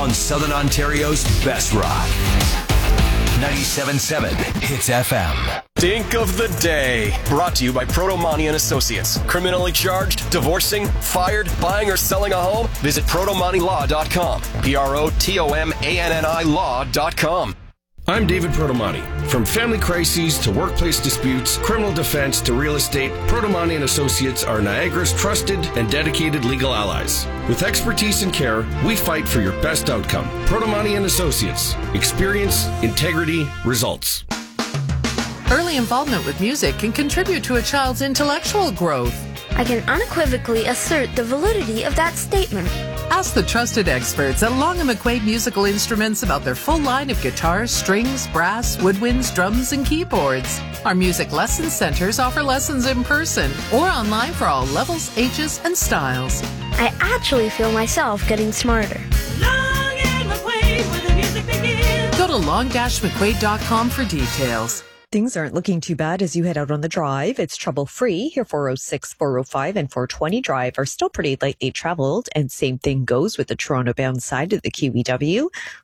on Southern Ontario's best rock. 97.7 Hits FM. Dink of the Day. Brought to you by Protomani and Associates. Criminally charged, divorcing, fired, buying or selling a home? Visit protomanilaw.com. PROTOMANNI law.com. I'm David Protomani. From family crises to workplace disputes, criminal defense to real estate, Protomani and Associates are Niagara's trusted and dedicated legal allies. With expertise and care, we fight for your best outcome. Protomani and Associates. Experience, integrity, results. Early involvement with music can contribute to a child's intellectual growth. I can unequivocally assert the validity of that statement. Ask the trusted experts at Long & McQuaid Musical Instruments about their full line of guitars, strings, brass, woodwinds, drums, and keyboards. Our music lesson centers offer lessons in person or online for all levels, ages, and styles. I actually feel myself getting smarter. Long and McQuaid, where the music begins. Go to long-mcquaid.com for details. Things aren't looking too bad as you head out on the drive. It's trouble-free. Here 406, 405, and 420 drive are still pretty lightly traveled, and same thing goes with the Toronto-bound side of the QEW.